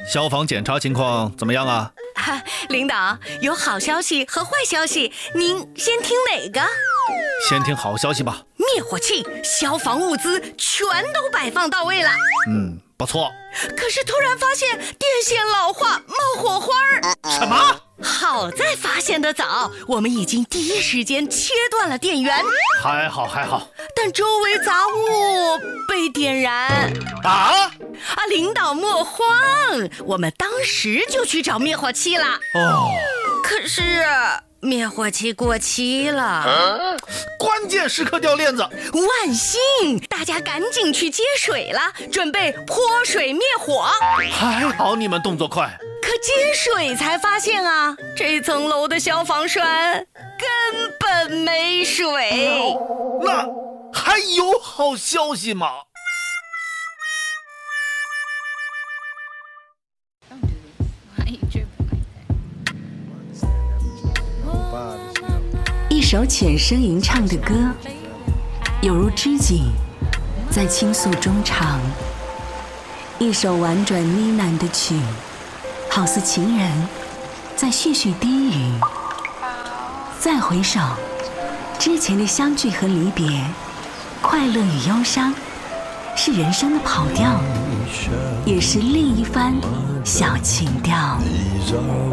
消防检查情况怎么样啊？ 领导，有好消息和坏消息，您先听哪个？ 先听好消息吧。 灭火器、消防物资全都摆放到位了。 不错。 可是突然发现电线老化，冒火花儿。 什么？ 好在发现的早，我们已经第一时间切断了电源。 还好。 但周围杂物被点燃。领导莫慌，我们当时就去找灭火器了。可是灭火器过期了。 关键时刻掉链子。 万幸，大家赶紧去接水了，准备泼水灭火。 还好你们动作快。 可接水才发现啊，这层楼的消防栓根本没水。 那还有好消息吗？ 一首浅声吟唱的歌，有如织锦，在倾诉衷肠；一首婉转呢喃的曲，好似情人在絮絮低语。再回首，之前的相聚和离别，快乐与忧伤，是人生的跑调，也是另一番小情调。